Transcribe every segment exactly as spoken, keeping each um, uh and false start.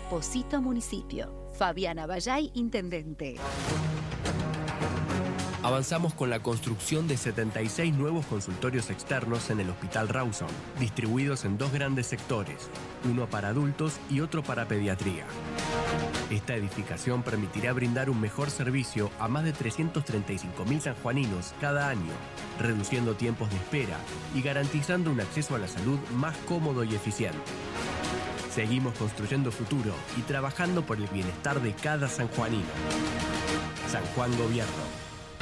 Posito Municipio. Fabiana Bayay, Intendente. Avanzamos con la construcción de setenta y seis nuevos consultorios externos en el Hospital Rawson, distribuidos en dos grandes sectores, uno para adultos y otro para pediatría. Esta edificación permitirá brindar un mejor servicio a más de trescientos treinta y cinco mil sanjuaninos cada año, reduciendo tiempos de espera y garantizando un acceso a la salud más cómodo y eficiente. Seguimos construyendo futuro y trabajando por el bienestar de cada sanjuanino. San Juan Gobierno.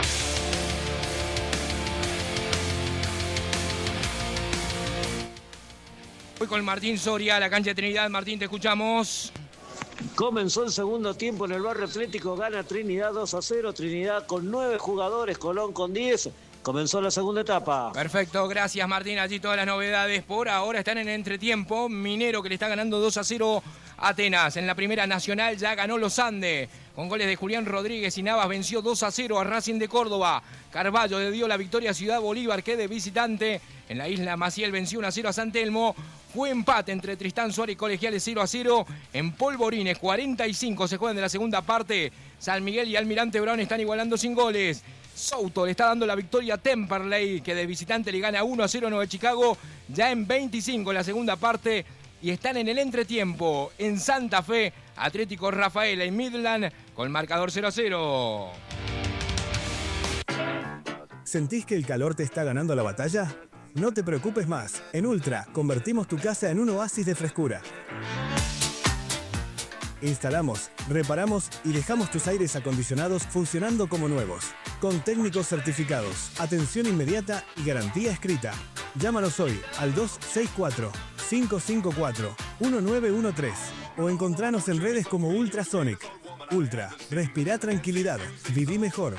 Voy con Martín Soria, la cancha de Trinidad. Martín, te escuchamos. Comenzó el segundo tiempo en el Barrio Atlético, gana Trinidad dos a cero, Trinidad con nueve jugadores, Colón con diez. Comenzó la segunda etapa. Perfecto, gracias Martín. Allí todas las novedades por ahora están en entretiempo. Minero que le está ganando dos a cero a Atenas. En la primera nacional ya ganó Los Andes. Con goles de Julián Rodríguez y Navas venció dos a cero a Racing de Córdoba. Carballo le dio la victoria a Ciudad Bolívar, que de visitante. En la isla Maciel venció uno a cero a San Telmo. Fue empate entre Tristán Suárez y Colegiales cero a cero. En Polvorines, cuarenta y cinco se juegan de la segunda parte. San Miguel y Almirante Brown están igualando sin goles. Souto le está dando la victoria a Temperley, que de visitante le gana uno a cero a Nueva Chicago. Ya en veinticinco la segunda parte. Y están en el entretiempo. En Santa Fe, Atlético Rafaela y Midland con marcador cero a cero. ¿Sentís que el calor te está ganando la batalla? No te preocupes más. En Ultra convertimos tu casa en un oasis de frescura. Instalamos, reparamos y dejamos tus aires acondicionados funcionando como nuevos. Con técnicos certificados, atención inmediata y garantía escrita. Llámanos hoy al dos seis cuatro, cinco cinco cuatro, uno nueve uno tres o encontranos en redes como Ultrasonic. Ultra, respirá tranquilidad, viví mejor.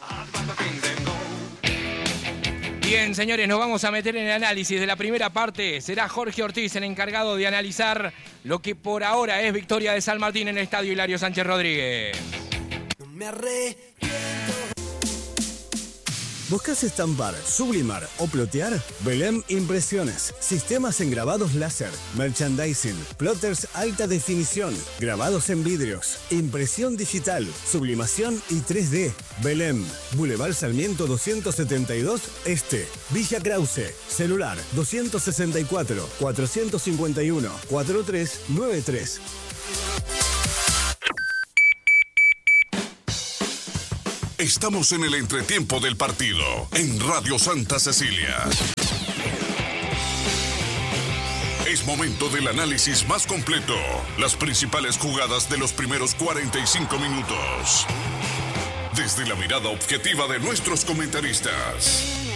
Bien, señores, nos vamos a meter en el análisis de la primera parte. Será Jorge Ortiz el encargado de analizar lo que por ahora es victoria de San Martín en el estadio Hilario Sánchez Rodríguez. No me arrepiento. ¿Buscas estampar, sublimar o plotear? Belém Impresiones. Sistemas en grabados láser, merchandising, plotters alta definición, grabados en vidrios, impresión digital, sublimación y tres D. Belém, Boulevard Sarmiento doscientos setenta y dos Este, Villa Krause. Celular doscientos sesenta y cuatro, cuatrocientos cincuenta y uno, cuarenta y tres noventa y tres. Estamos en el entretiempo del partido, en Radio Santa Cecilia. Es momento del análisis más completo, las principales jugadas de los primeros cuarenta y cinco minutos. Desde la mirada objetiva de nuestros comentaristas.